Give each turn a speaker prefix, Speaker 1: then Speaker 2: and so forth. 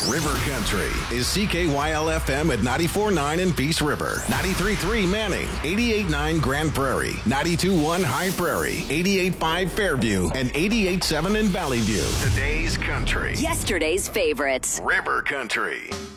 Speaker 1: River Country is CKYL FM at 94.9 in Peace River, 93.3 Manning, 88.9 Grand Prairie, 92.1 High Prairie, 88.5 Fairview, and 88.7 in Valley View. Today's country.
Speaker 2: Yesterday's favorites.
Speaker 1: River Country.